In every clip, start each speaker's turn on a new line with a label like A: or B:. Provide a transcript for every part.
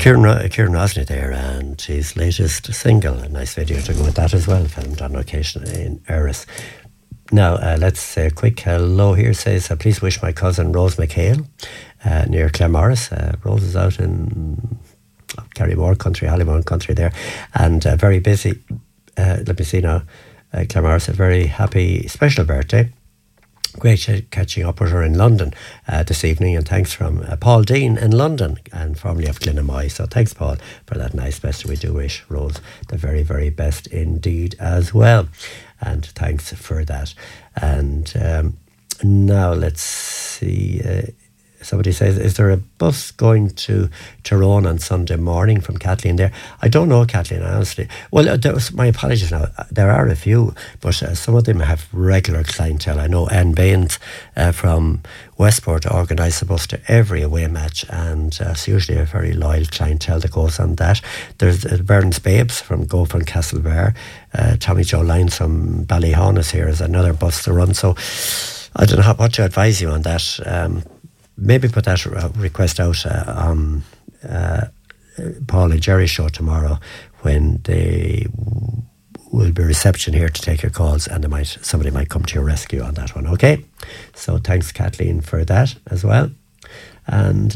A: Kieran Rosny there, and his latest single, a nice video to go with that as well, filmed on location in Erris. Now, let's say a quick hello here. Says, please wish my cousin Rose McHale near Claremorris. Rose is out in Carrymore country, Hollymore country there, and very busy. Let me see now. Claremorris, a very happy special birthday. Great catching up with her in London this evening, and thanks from Paul Dean in London and formerly of Glenamoy. So thanks, Paul, for that nice message. We do wish Rose the very, very best indeed as well, and thanks for that. And now let's see. Somebody says, is there a bus going to Tyrone on Sunday morning from Kathleen there? I don't know, Kathleen, honestly. Well, my apologies now. There are a few, but some of them have regular clientele. I know Anne Baines from Westport organises a bus to every away match, and it's usually a very loyal clientele that goes on that. There's Burns Babes from Castlebar. Tommy Joe Lyons from Ballyhonus here is another bus to run. So I don't know what to advise you on that. Maybe put that request out on Paul and Jerry's show tomorrow, when they will be reception here to take your calls, and somebody might come to your rescue on that one. Okay, so thanks, Kathleen, for that as well. And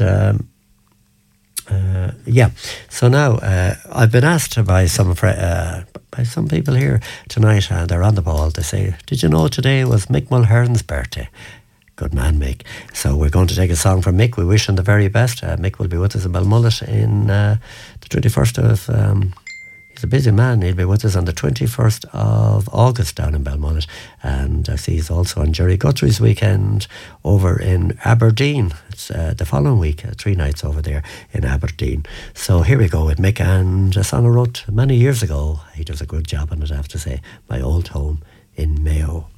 A: yeah, so now I've been asked by some people here tonight, and they're on the ball. They say, did you know today was Mick Mulhern's birthday? Good man, Mick. So we're going to take a song from Mick. We wish him the very best. Mick will be with us in Balmullet in the 21st of... he's a busy man. He'll be with us on the 21st of August down in Balmullet. And I see he's also on Jerry Guthrie's weekend over in Aberdeen. It's the following week, 3 nights over there in Aberdeen. So here we go with Mick, and a song I wrote many years ago. He does a good job on it, I have to say. My Old Home in Mayo.